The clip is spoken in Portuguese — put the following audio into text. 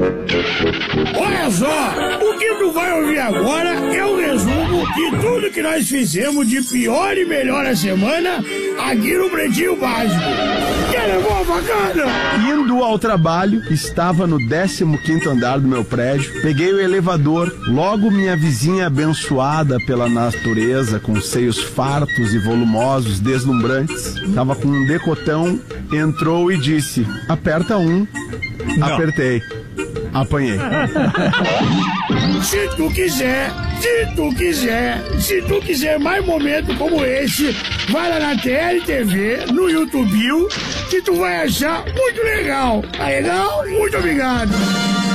Olha só, o que tu vai ouvir agora é o resumo de tudo que nós fizemos de pior e melhor a semana aqui no Pretinho Básico. Que levou bacana? Indo ao trabalho, estava no 15º andar do meu prédio, peguei o elevador, logo minha vizinha abençoada pela natureza, com seios fartos e volumosos, deslumbrantes, estava com um decotão, entrou e disse, aperta 1, apertei. Apanhei. Se tu quiser mais momentos como esse, vai lá na TLTV, no YouTube, que tu vai achar muito legal. Tá legal? Muito obrigado.